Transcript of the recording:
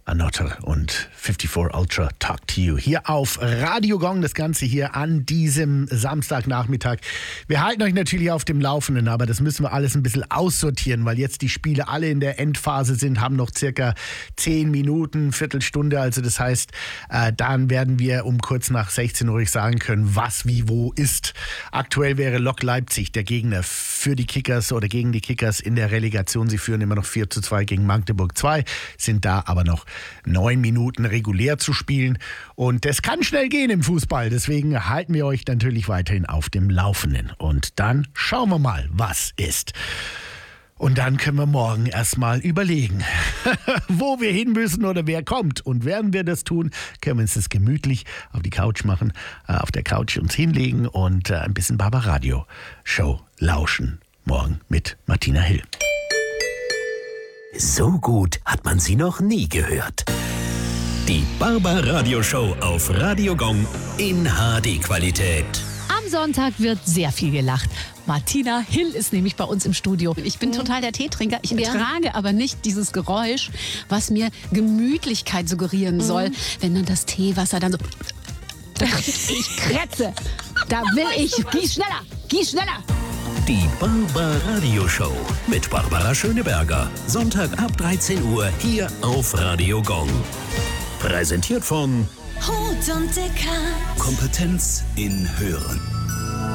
Anotter und 54 Ultra Talk to You. Hier auf Radio Gong, das Ganze hier an diesem Samstagnachmittag. Wir halten euch natürlich auf dem Laufenden, aber das müssen wir alles ein bisschen aussortieren, weil jetzt die Spiele alle in der Endphase sind, haben noch circa 10 Minuten, Viertelstunde. Also das heißt, dann werden wir um kurz nach 16 Uhr sagen können, was wie wo ist. Aktuell wäre Lok Leipzig der Gegner für die Kickers oder gegen die Kickers in der Relegation. Sie führen immer noch 4:2 gegen Magdeburg 2, sind da aber noch 9 Minuten regulär zu spielen. Und das kann schnell gehen im Fußball. Deswegen halten wir euch natürlich weiterhin auf dem Laufenden. Und dann schauen wir mal, was ist. Und dann können wir morgen erstmal überlegen, wo wir hin müssen oder wer kommt. Und während wir das tun, können wir uns das gemütlich auf die Couch machen, auf der Couch uns hinlegen und ein bisschen Barbaradio-Show lauschen. Morgen mit Martina Hill. So gut hat man sie noch nie gehört. Die Barbaradio Show auf Radio Gong in HD-Qualität. Am Sonntag wird sehr viel gelacht. Martina Hill ist nämlich bei uns im Studio. Ich bin total der Teetrinker. Ich ertrage aber nicht dieses Geräusch, was mir Gemütlichkeit suggerieren soll, wenn dann das Teewasser dann so... Ich krätze. Da will ich... Gieß schneller! Gieß schneller! Die Barbaradio Show mit Barbara Schöneberger. Sonntag ab 13 Uhr hier auf Radio Gong. Präsentiert von Hut und Deckard. Kompetenz in Hören.